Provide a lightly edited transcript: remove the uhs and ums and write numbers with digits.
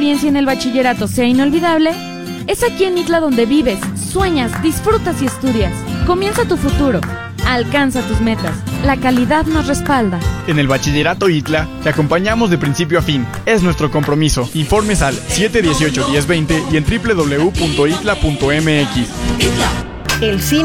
experiencia en el bachillerato sea inolvidable? Es aquí en ITLA donde vives, sueñas, disfrutas y estudias. Comienza tu futuro. Alcanza tus metas. La calidad nos respalda. En el Bachillerato ITLA te acompañamos de principio a fin. Es nuestro compromiso. Informes al 718-1020 y en www.itla.mx. El cine